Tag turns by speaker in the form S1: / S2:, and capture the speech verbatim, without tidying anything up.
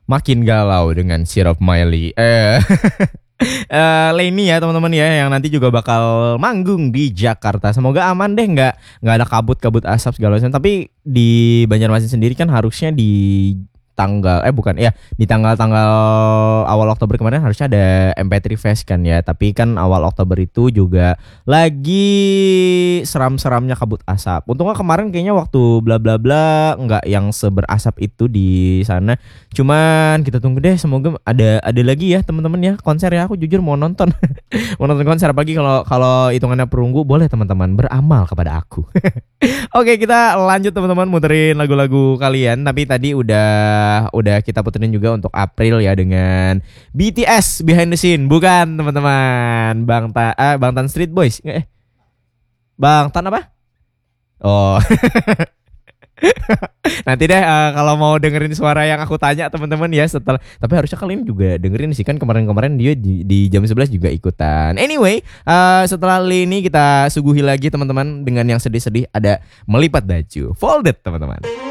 S1: makin galau dengan Sirop Miley. Eh, eh Leni ya teman-teman ya, yang nanti juga bakal manggung di Jakarta. Semoga aman deh, nggak nggak ada kabut-kabut asap segala macam. Tapi di Banjarmasin sendiri kan harusnya di tanggal eh bukan ya di tanggal-tanggal awal Oktober kemarin harusnya ada M P tiga Fest kan ya, tapi kan awal Oktober itu juga lagi seram-seramnya kabut asap. Untungnya kemarin kayaknya waktu bla bla bla nggak yang seberasap itu di sana. Cuman kita tunggu deh, semoga ada ada lagi ya teman-teman ya konser ya. Aku jujur mau nonton mau nonton konser, apalagi kalau kalau hitungannya perunggu. Boleh teman-teman beramal kepada aku. Oke, kita lanjut teman-teman muterin lagu-lagu kalian. Tapi tadi udah udah kita puterin juga untuk April ya dengan B T S Behind the Scene. Bukan teman-teman, Bang Ta eh, Bang Tan Street Boys. Eh, Bang Tan apa? Oh. Nanti deh uh, kalau mau dengerin suara yang aku tanya teman-teman ya setelah. Tapi harusnya kalian juga dengerin sih, kan kemarin-kemarin dia di, di jam sebelas juga ikutan. Anyway, uh, setelah ini kita suguhi lagi teman-teman dengan yang sedih-sedih, ada Melipat Baju Folded teman-teman.